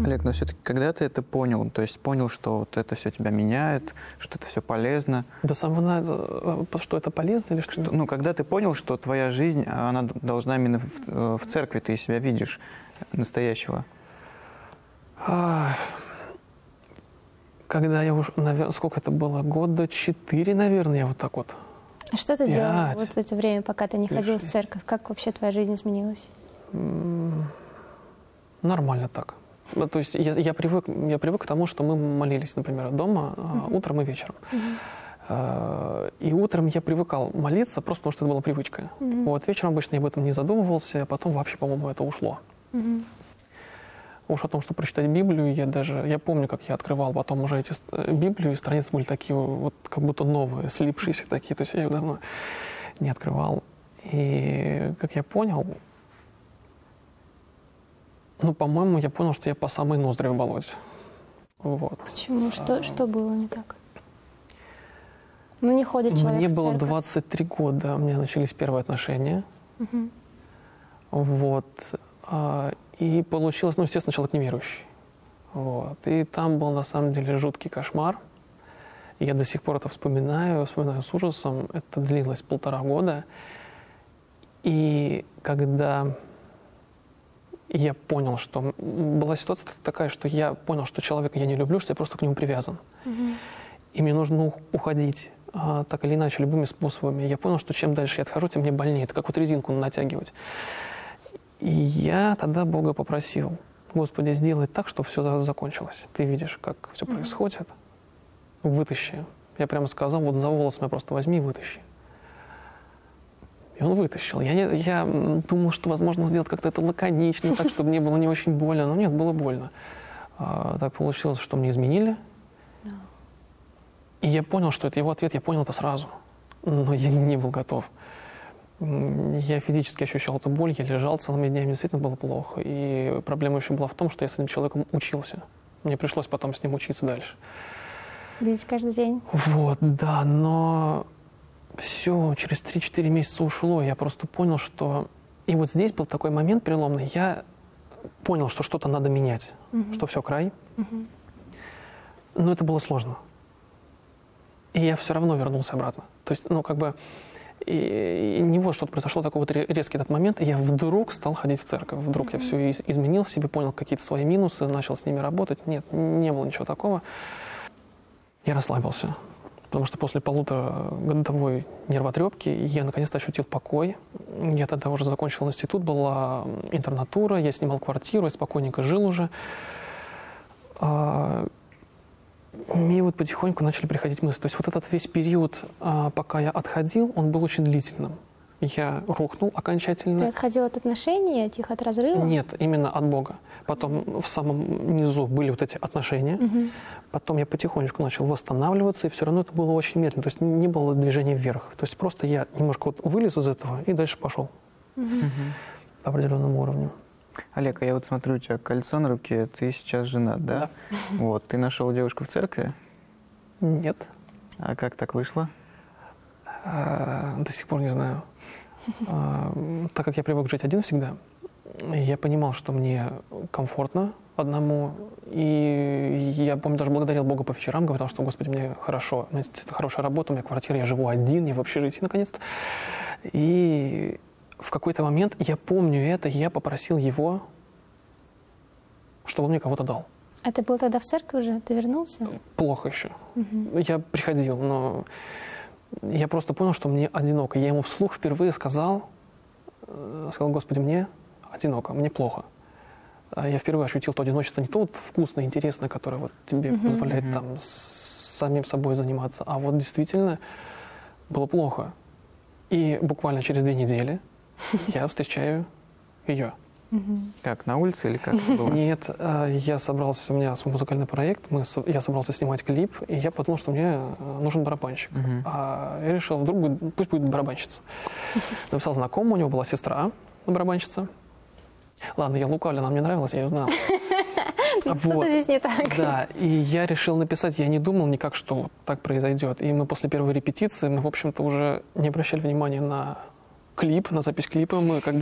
Олег, но все-таки когда ты это понял, то есть понял, что вот это все тебя меняет, что это все полезно? До самого, что это полезно или что? Ну, когда ты понял, что твоя жизнь, она должна именно в церкви, ты себя видишь настоящего? Когда я уже, наверное, сколько это было, 4 года, наверное, я вот так вот. А что ты делал 5, вот это время, пока ты не ходил в 6. церковь? Как вообще твоя жизнь изменилась? Нормально так. Ну, то есть я привык к тому, что мы молились, например, дома утром и вечером. И утром я привыкал молиться, просто потому что это была привычка. Вот вечером обычно я об этом не задумывался, а потом вообще, по-моему, это ушло. Уж о том, что прочитать Библию, я помню, как я открывал потом уже эти Библию, и страницы были такие вот как будто новые, слипшиеся такие, то есть я их давно не открывал. И как я понял, по-моему, я понял, что я по самые ноздри в болоте. Вот. Почему? Что было не так? Не ходит человек Мне в было церковь. 23 года, у меня начались первые отношения. Вот. И получилось, естественно, человек неверующий. Вот. И там был, на самом деле, жуткий кошмар. Я до сих пор это вспоминаю с ужасом. Это длилось 1,5 года. И когда я понял, что... Была ситуация такая, что я понял, что человека я не люблю, что я просто к нему привязан. И мне нужно уходить так или иначе, любыми способами. Я понял, что чем дальше я отхожу, тем мне больнее. Это как вот резинку натягивать. И я тогда Бога попросил: Господи, сделай так, чтобы все закончилось. Ты видишь, как все происходит. Вытащи. Я прямо сказал, вот за волос меня просто возьми и вытащи. И он вытащил. Я думал, что возможно сделать как-то это лаконично, так, чтобы мне было не очень больно. Но нет, было больно. Так получилось, что мне изменили. И я понял, что это его ответ, я понял это сразу. Но я не был готов. Я физически ощущал эту боль, я лежал целыми днями, действительно было плохо. И проблема еще была в том, что я с этим человеком учился. Мне пришлось потом с ним учиться дальше. Видеть каждый день. Вот, да, но все, через 3-4 месяца ушло. Я просто понял, что... И вот здесь был такой момент переломный. Я понял, что что-то надо менять, что все, край. Но это было сложно. И я все равно вернулся обратно. То есть, И не вот что-то произошло, такой вот резкий этот момент, и я вдруг стал ходить в церковь. Вдруг я все изменил в себе, понял какие-то свои минусы, начал с ними работать. Нет, не было ничего такого. Я расслабился, потому что после 1,5-годовой нервотрепки я наконец-то ощутил покой. Я тогда уже закончил институт, была интернатура, я снимал квартиру, я спокойненько жил уже. И вот потихоньку начали приходить мысли. То есть вот этот весь период, пока я отходил, он был очень длительным. Я рухнул окончательно. Ты отходил от отношений, от разрыва? Нет, именно от Бога. Потом в самом низу были вот эти отношения. Потом я потихонечку начал восстанавливаться, и все равно это было очень медленно. То есть не было движения вверх. То есть просто я немножко вот вылез из этого и дальше пошел по определенному уровню. Олег, а я вот смотрю, у тебя кольцо на руке, ты сейчас женат, да? Вот, ты нашел девушку в церкви? Нет. А как так вышло? До сих пор не знаю. Так как я привык жить один всегда, я понимал, что мне комфортно одному. И я, помню, даже благодарил Бога по вечерам, говорил, что, Господи, мне хорошо, у меня хорошая работа, у меня квартира, я живу один, я в общежитии наконец-то. И в какой-то момент, я помню это, я попросил его, чтобы он мне кого-то дал. А ты был тогда в церкви уже? Ты вернулся? Плохо еще. Я приходил, но я просто понял, что мне одиноко. Я ему вслух впервые сказал, Господи, мне одиноко, мне плохо. Я впервые ощутил то одиночество, не то вот вкусное, интересное, которое вот тебе позволяет там с самим собой заниматься, а вот действительно было плохо. И буквально через 2 недели я встречаю ее. Как, на улице или как это было? Нет, я собрался, у меня свой музыкальный проект, я собрался снимать клип, и я подумал, что мне нужен барабанщик. А я решил, вдруг пусть будет барабанщица. Написал знакомому, у него была сестра барабанщица. Ладно, я лукавлю, она мне нравилась, я ее знал. Что-то здесь не так. Да, и я решил написать, я не думал никак, что так произойдет. И мы после первой репетиции, мы, в общем-то, уже не обращали внимания на клип, на запись клипа, мы как бы